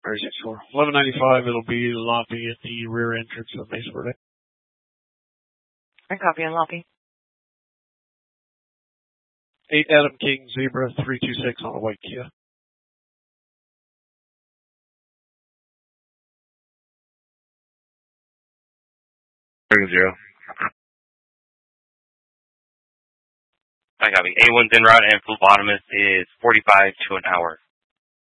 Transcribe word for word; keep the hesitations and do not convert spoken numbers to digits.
Or six four. eleven ninety-five, it'll be the lobby at the rear entrance of Mesa Verde. I copy on lobby. eight Adam King, Zebra, three two six on a white Kia. Zero. I copy. A one's en route and phlebotomist is forty-five to an hour.